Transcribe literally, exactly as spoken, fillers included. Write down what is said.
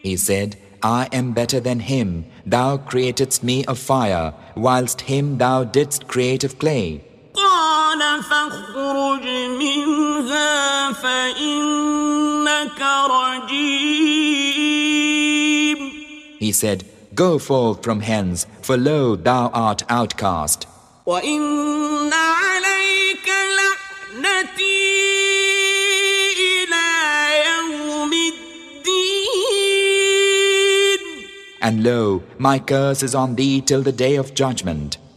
He said, I am better than him. Thou createdst me of fire, whilst him thou didst create of clay. قال فاخرج منها فإنك رجيم. He said, Go forth from hence, for lo, thou art outcast. وإن عليك لعنتي إلى يوم الدين. And lo, my curse is on thee till the day of judgment.